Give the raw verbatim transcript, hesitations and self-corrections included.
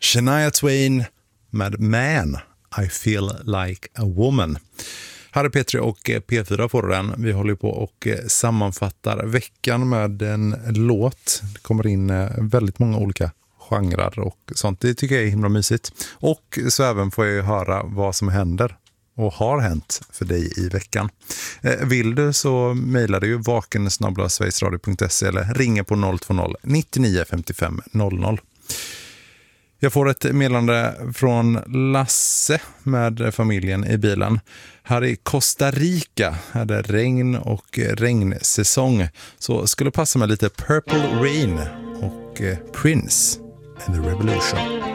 Shania Twain med Man, I feel like a woman. Här är P tre och P fyra på den. Vi håller på och sammanfattar veckan med en låt. Det kommer in väldigt många olika genrer och sånt. Det tycker jag är himla mysigt. Och så även får jag höra vad som händer och har hänt för dig i veckan. Vill du så mejlar du ju vaken snabel-a sverigesradio punkt se eller ringer på noll två noll nittionio femtiofem noll noll. Jag får ett meddelande från Lasse med familjen i bilen. Här i Costa Rica är det regn och regnsäsong. Så skulle passa med lite Purple Rain och Prince and the Revolution.